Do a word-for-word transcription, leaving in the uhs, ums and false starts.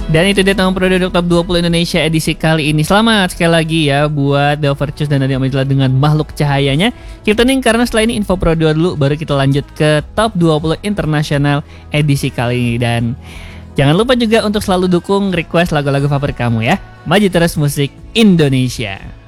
Dan itu dia tahun produk Top dua puluh Indonesia edisi kali ini. Selamat sekali lagi ya buat The Overchoose dan Nadia Majla dengan Makhluk Cahayanya. Keep tuning karena setelah ini info Pro dua dulu, baru kita lanjut ke Top dua puluh Internasional edisi kali ini. Dan jangan lupa juga untuk selalu dukung request lagu-lagu favorit kamu ya. Maju terus musik Indonesia.